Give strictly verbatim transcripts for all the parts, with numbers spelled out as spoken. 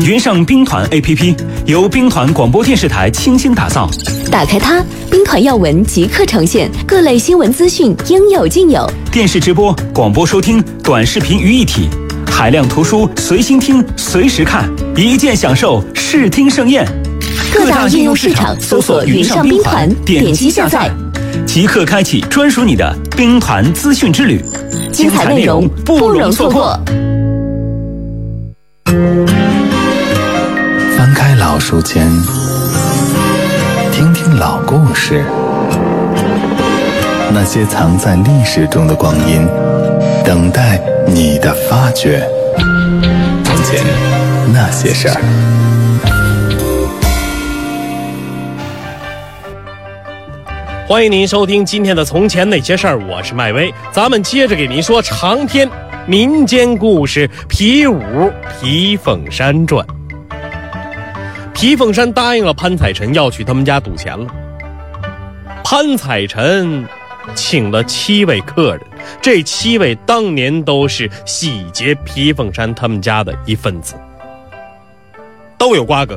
云上兵团 A P P 由兵团广播电视台倾心打造。 打开它，兵团要闻即刻呈现，各类新闻资讯应有尽有。 电视直播、广播收听、短视频于一体，海量图书随心听、随时看，一键享受视听盛宴。 各大应用市场搜索云上兵团，点击下载， 即刻开启专属你的兵团资讯之旅， 精彩内容不容错过。 翻开老书签，听听老故事，那些藏在历史中的光阴，等待你的发掘。从前那些事儿。 欢迎您收听今天的《从前那些事儿》，我是麦威，咱们接着给您说长篇民间故事《皮五皮凤山传》。皮凤山答应了潘彩臣要去他们家赌钱了。潘彩臣请了七位客人，这七位当年都是洗劫皮凤山他们家的一份子，都有瓜葛。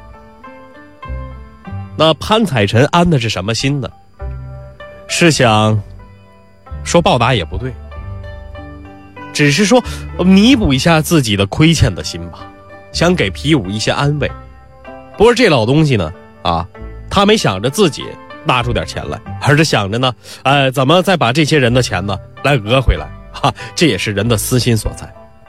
那潘彩臣安的是什么心呢？是想说报答也不对，只是说弥补一下自己的亏欠的心吧，想给皮五一些安慰。不过这老东西呢，啊，他没想着自己拿出点钱来，而是想着呢，呃，怎么再把这些人的钱呢来讹回来，哈，这也是人的私心所在。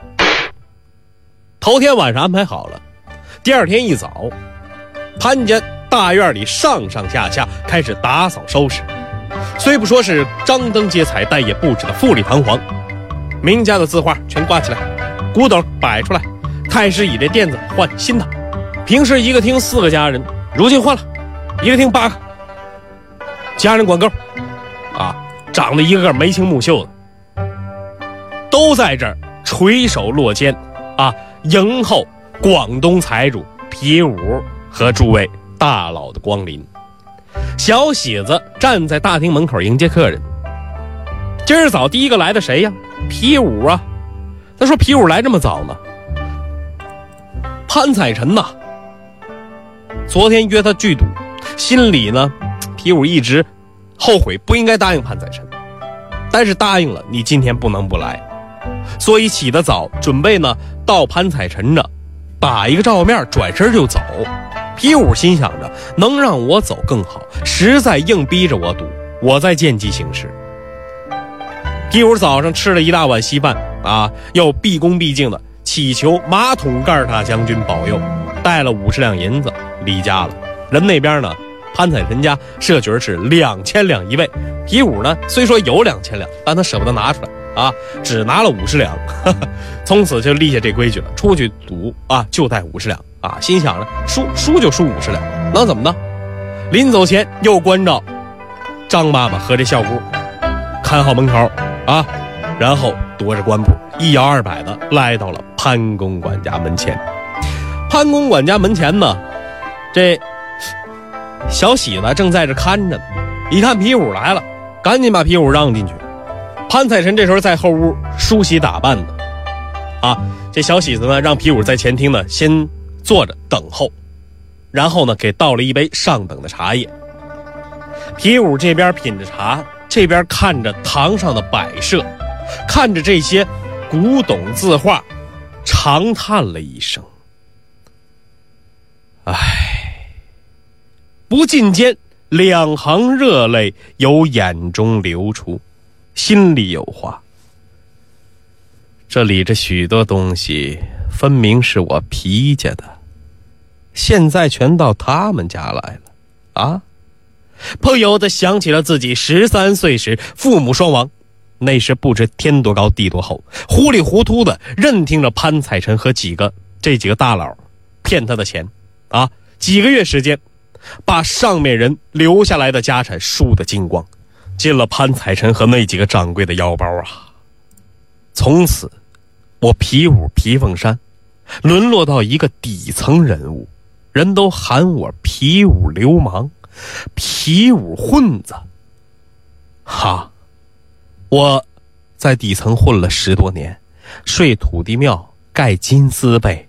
头天晚上安排好了，第二天一早，潘家大院里上上下下开始打扫收拾。虽不说是张灯结彩，但也布置的富丽堂皇。名家的字画全挂起来，古董摆出来，太师椅这垫子换新的。平时一个厅四个家人，如今换了一个厅八个家人管够啊，长得一个个眉清目秀的，都在这儿垂手落肩啊，迎候广东财主皮五和诸位大佬的光临。小喜子站在大厅门口迎接客人。今儿早第一个来的谁呀？皮五啊。他说皮五来这么早呢？潘彩臣呐，昨天约他聚赌，心里呢，皮五一直后悔不应该答应潘彩臣，但是答应了，你今天不能不来，所以起得早，准备呢到潘彩臣这打一个照面，转身就走。皮五心想着，能让我走更好，实在硬逼着我赌，我再见机行事。皮五早上吃了一大碗稀饭啊，又毕恭毕敬的祈求马桶盖大将军保佑，带了五十两银子离家了。人那边呢，潘彩臣家设局是两千两一位，皮五呢虽说有两千两，但他舍不得拿出来啊，只拿了五十两，呵呵，从此就立下这规矩了，出去赌啊就带五十两啊，心想着输输就输五十两，能怎么呢？临走前又关照张妈妈和这小姑看好门口啊，然后夺着官布一摇二摆的来到了潘公管家门前。潘公管家门前呢，这小喜子正在这看着呢，一看皮五来了，赶紧把皮五让进去。潘彩臣这时候在后屋梳洗打扮呢，啊，这小喜子呢让皮五在前厅呢先坐着等候，然后呢给倒了一杯上等的茶叶。皮五这边品着茶，这边看着堂上的摆设，看着这些古董字画，长叹了一声，唉，不禁间两行热泪由眼中流出，心里有话。这里这许多东西分明是我皮家的，现在全到他们家来了啊！不由得想起了自己十三岁时父母双亡，那时不知天多高地多厚，糊里糊涂的认听着潘彩臣和几个这几个大佬骗他的钱啊！几个月时间把上面人留下来的家产输得精光，进了潘彩臣和那几个掌柜的腰包啊！从此我皮五皮凤山沦落到一个底层人物，人都喊我皮五流氓，皮五混子。哈，我在底层混了十多年，睡土地庙，盖金丝被，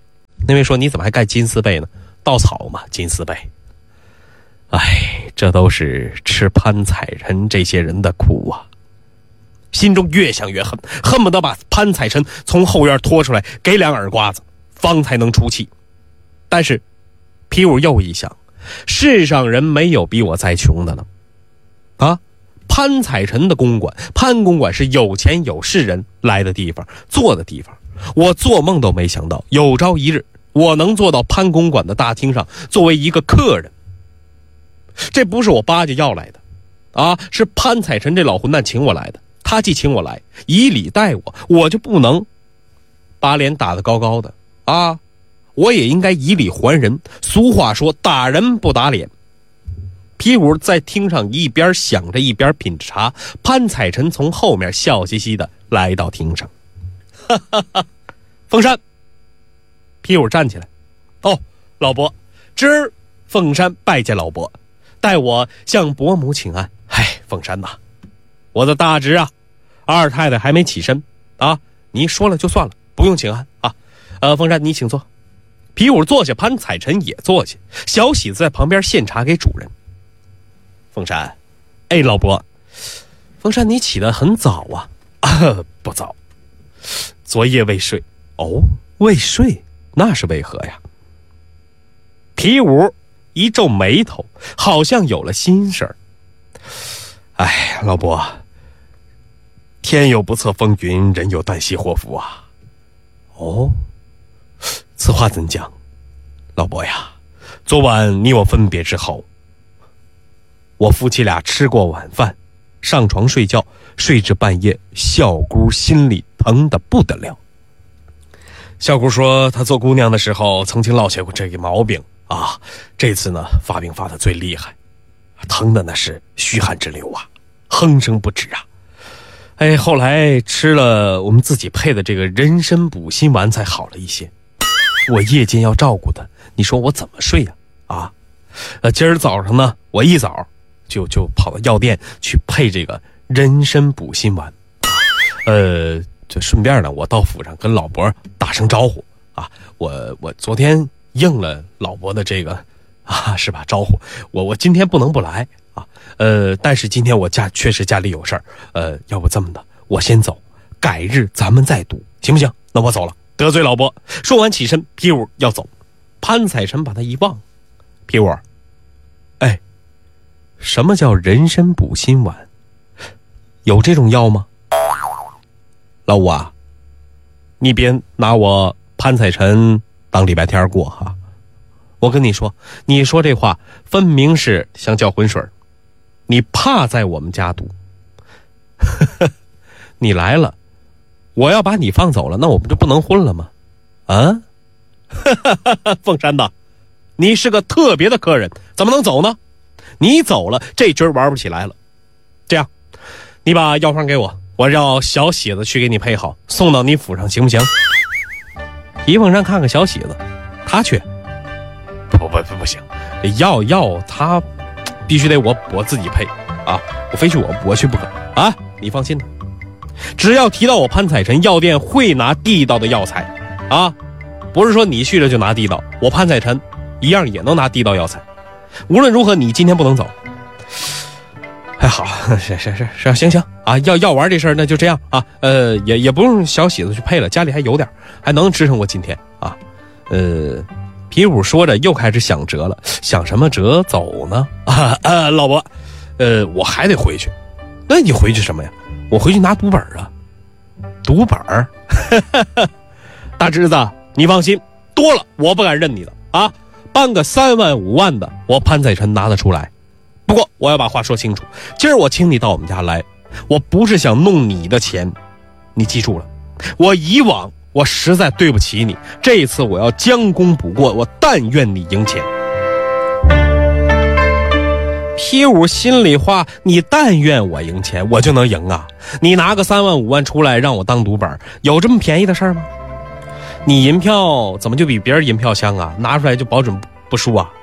那位说你怎么还盖金丝被呢？稻草嘛，金丝被。哎，这都是吃潘彩臣这些人的苦啊！心中越想越恨，恨不得把潘彩臣从后院拖出来，给两耳刮子，方才能出气。但是皮五又一想，世上人没有比我再穷的了啊！潘彩臣的公馆，潘公馆是有钱有势人来的地方，坐的地方。我做梦都没想到，有朝一日我能坐到潘公馆的大厅上，作为一个客人。这不是我巴结要来的啊，是潘彩臣这老混蛋请我来的。他既请我来，以礼待我，我就不能把脸打得高高的啊，我也应该以礼还人。俗话说，打人不打脸。皮五在厅上一边想着一边品着茶，潘彩臣从后面笑嘻嘻的来到厅上。哈哈哈，凤山。皮五站起来，哦，老伯，侄儿凤山拜见老伯，代我向伯母请安。嗨，凤山呐，我的大侄啊，二太太还没起身啊，你说了就算了，不用请安啊。呃，凤山你请坐。皮五坐下，潘彩臣也坐下，小喜子在旁边献茶给主人。凤山，哎，老伯，凤山你起得很早啊。啊，不早，昨夜未睡。哦，未睡，那是为何呀？皮五一皱眉头，好像有了心事儿。哎，老伯，天有不测风云，人有旦夕祸福啊。哦，此话怎讲？老伯呀，昨晚你我分别之后，我夫妻俩吃过晚饭，上床睡觉，睡至半夜，小姑心里疼得不得了。小姑说她做姑娘的时候曾经落下过这个毛病啊，这次呢发病发得最厉害，疼的那是虚汗直流啊，哼声不止啊。哎，后来吃了我们自己配的这个人参补心丸才好了一些。我夜间要照顾她，你说我怎么睡呀？啊，呃，今儿早上呢，我一早就就跑到药店去配这个人参补心丸。呃，就顺便呢，我到府上跟老伯打声招呼啊。我我昨天应了老伯的这个啊，是吧？招呼我，我今天不能不来啊。呃，但是今天我家确实家里有事儿，呃，要不这么的，我先走，改日咱们再赌，行不行？那我走了，得罪老伯。说完起身，皮五要走，潘彩臣把他一望，皮五，哎，什么叫人参补心丸？有这种药吗？老五啊，你别拿我潘彩臣当礼拜天过哈。我跟你说，你说这话分明是想搅浑水，你怕在我们家赌。你来了，我要把你放走了，那我们就不能混了吗？啊？凤山呐，你是个特别的客人，怎么能走呢？你走了，这局玩不起来了。这样，你把药方给我，我让小喜子去给你配好，送到你府上，行不行？皮凤山看看小喜子，他去。不不不不行，这药药他必须得我我自己配啊！我非去我我去不可啊！你放心，只要提到我潘彩臣，药店会拿地道的药材啊！不是说你去了就拿地道，我潘彩臣一样也能拿地道药材。无论如何，你今天不能走。哎，好，是是是是，行行啊，药药丸这事儿那就这样啊，呃，也也不用小喜子去配了，家里还有点，还能支撑我今天啊，呃。皮五说着又开始想辙了，想什么辙走呢？啊啊，老伯，呃，我还得回去。那你回去什么呀？我回去拿赌本啊。赌本儿？大侄子，你放心，多了我不敢认你的啊。办个三万五万的，我潘彩臣拿得出来。不过我要把话说清楚，今儿我请你到我们家来，我不是想弄你的钱，你记住了，我以往。我实在对不起你，这一次我要将功补过，我但愿你赢钱。皮五心里话，你但愿我赢钱，我就能赢啊？你拿个三万五万出来让我当赌本，有这么便宜的事儿吗？你银票怎么就比别人银票香啊？拿出来就保准不输啊？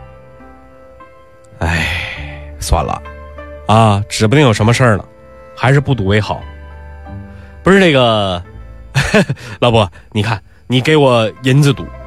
哎，算了啊，指不定有什么事儿呢，还是不赌为好。不是这个老伯，你看你给我银子赌